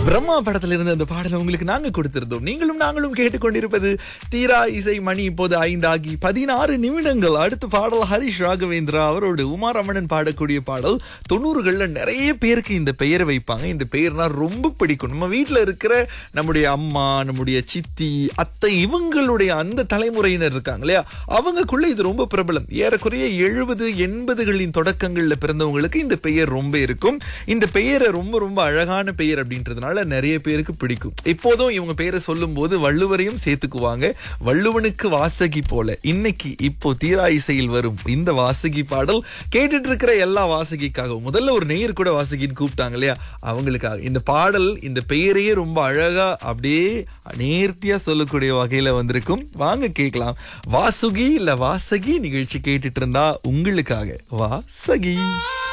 பிரம்மா படத்துல இருந்து அந்த பாடலை உங்களுக்கு நாங்க கொடுத்திருந்தோம். நீங்களும் நாங்களும் கேட்டுக்கொண்டிருப்பது தீரா இசை. மணி இப்போது 5 ஆகி 16 நிமிடங்கள். அடுத்த பாடல் ஹரிஷ் ராகவேந்திரா அவரோடு உமா ரமணன் பாடக்கூடிய பாடல். 90களில் நிறைய பேருக்கு இந்த பெயரை வைப்பாங்க. இந்த பெயர்னா ரொம்ப பிடிக்கும். நம்ம வீட்டுல இருக்கிற நம்முடைய அம்மா, நம்முடைய சித்தி, அத்தை, இவங்களுடைய அந்த தலைமுறையினர் இருக்காங்க இல்லையா, அவங்களுக்குள்ள இது ரொம்ப பிரபலம். ஏறக்குறைய 70-80களின் தொடக்கங்கள்ல பிறந்தவங்களுக்கு இந்த பெயர் ரொம்ப இருக்கும். இந்த பெயரை ரொம்ப ரொம்ப அழகான பெயர் அப்படின்றதுனால நிறைய பேருக்கு பிடிக்கும். இப்போதும் இவங்க பேரை சொல்லும் போது வள்ளுவரையும் சேர்த்துக்குவாங்க. வள்ளுவனுக்கு வாசகி போல இன்னைக்கு இப்போ தீரா இசையில் வரும் இந்த வாசகி பாடல் கேட்டுட்டு இருக்கிற எல்லா வாசகிக்காகவும், முதல்ல ஒரு நேயர் கூட வாசகின்னு கூப்பிட்டாங்க இல்லையா, அவங்களுக்காக இந்த பாடல் இந்த பெயரையே ரொம்ப அழகா அப்படியே நேர்த்தியா சொல்லக்கூடிய வகையில வந்திருக்கும். வாங்க கேட்கலாம். வாசுகி இல்ல வாசகி நிகழ்ச்சி கேட்டுட்டு இருந்தா உங்களுக்காக வாசகி.